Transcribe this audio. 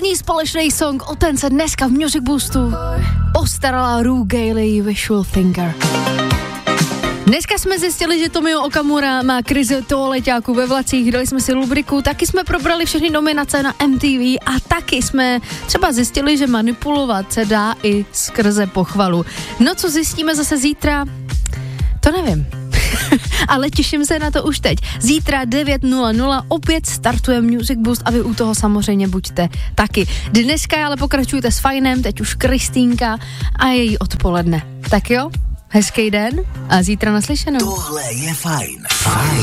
První společný song, o ten se dneska v Music Boostu postarala Rue Gailey, Visual Thinker. Dneska jsme zjistili, že Tomio Okamura má krizi toaleťáků ve vlacích, dali jsme si rubriku, taky jsme probrali všechny nominace na MTV a taky jsme třeba zjistili, že manipulovat se dá i skrze pochvalu. No co zjistíme zase zítra? To nevím. Ale těším se na to už teď. Zítra 9:00 opět startuje Music Boost a vy u toho samozřejmě buďte taky. Dneska ale pokračujte s Fajnem, teď už Kristýnka a její odpoledne. Tak jo, hezký den a zítra naslyšenou. Tohle je Fajn. Fajn.